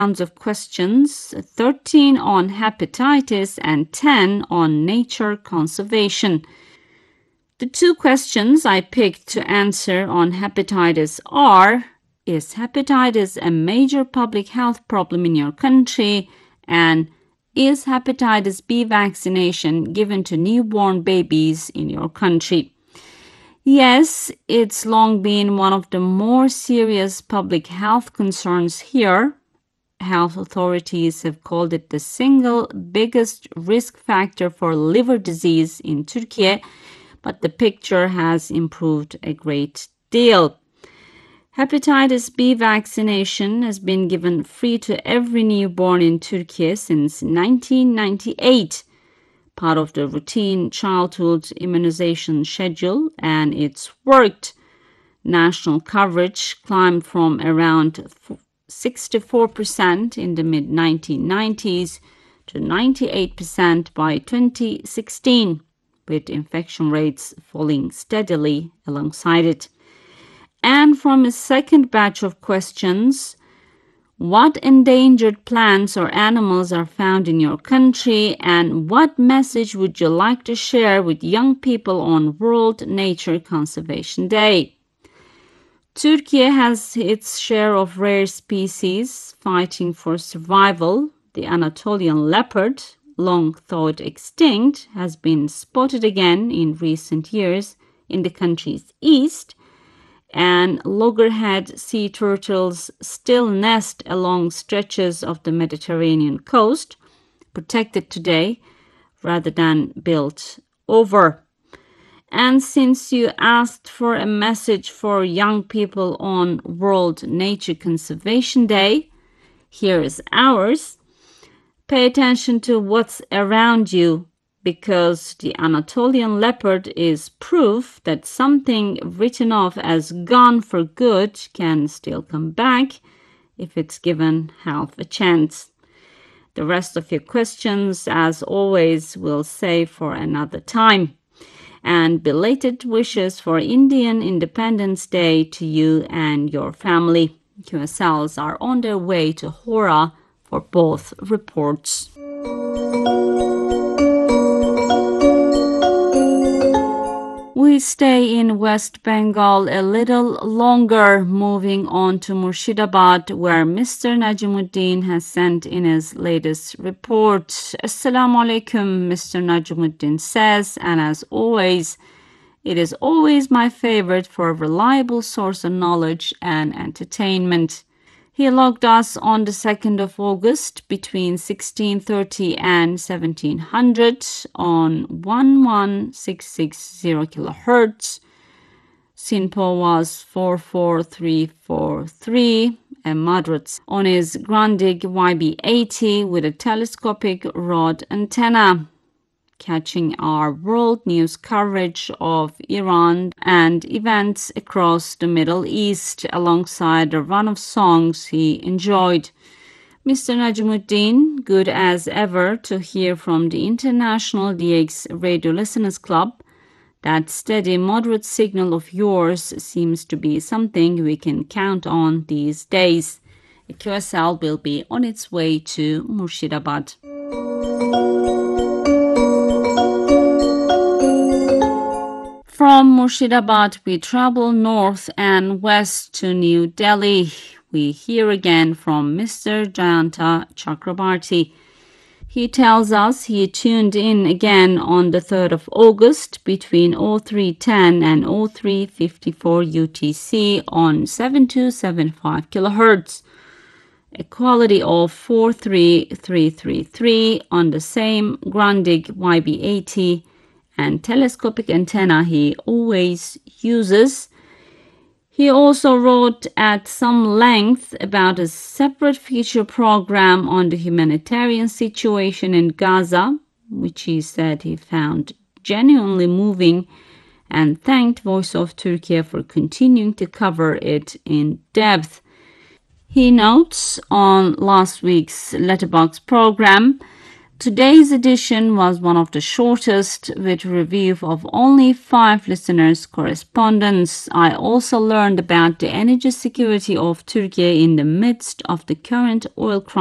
rounds of questions, 13 on hepatitis and 10 on nature conservation. The two questions I picked to answer on hepatitis are: is hepatitis a major public health problem in your country? And is hepatitis B vaccination given to newborn babies in your country? Yes, it's long been one of the more serious public health concerns here. Health authorities have called it the single biggest risk factor for liver disease in Turkey, but the picture has improved a great deal. Hepatitis B vaccination has been given free to every newborn in Turkey since 1998, part of the routine childhood immunization schedule, and it's worked. National coverage climbed from around 64% in the mid-1990s to 98% by 2016, with infection rates falling steadily alongside it. And from a second batch of questions, what endangered plants or animals are found in your country, and what message would you like to share with young people on World Nature Conservation Day? Turkey has its share of rare species fighting for survival. The Anatolian leopard, long thought extinct, has been spotted again in recent years in the country's east, and loggerhead sea turtles still nest along stretches of the Mediterranean coast, protected today rather than built over. And since you asked for a message for young people on World Nature Conservation Day, here is ours. Pay attention to what's around you, because the Anatolian leopard is proof that something written off as gone for good can still come back if it's given half a chance. The rest of your questions, as always, we'll save for another time. And belated wishes for Indian Independence Day to you and your family. QSLs are on their way to Hora for both reports. We stay in West Bengal a little longer, moving on to Murshidabad, where Mr. Najimuddin has sent in his latest report. Assalamu alaikum, Mr. Najimuddin says, and as always, it is always my favorite for a reliable source of knowledge and entertainment. He logged us on the 2nd of August between 1630 and 1700 on 11660 kHz. SINPO was 44343, a moderate, on his Grundig YB80 with a telescopic rod antenna, catching our world news coverage of Iran and events across the Middle East alongside a run of songs he enjoyed. Mr. Najimuddin, good as ever to hear from the International DX Radio Listeners Club. That steady, moderate signal of yours seems to be something we can count on these days. A QSL will be on its way to Murshidabad. From Murshidabad, we travel north and west to New Delhi. We hear again from Mr. Jayanta Chakrabarti. He tells us he tuned in again on the 3rd of August between 0310 and 0354 UTC on 7275 kHz, a quality of 43333 on the same Grundig YB80 and telescopic antenna he always uses. He also wrote at some length about a separate feature program on the humanitarian situation in Gaza, which he said he found genuinely moving, and thanked Voice of Turkey for continuing to cover it in depth. He notes on last week's Letterbox program Today's edition was one of the shortest, with a review of only 5 listeners' correspondence. I also learned about the energy security of Turkey in the midst of the current oil crisis.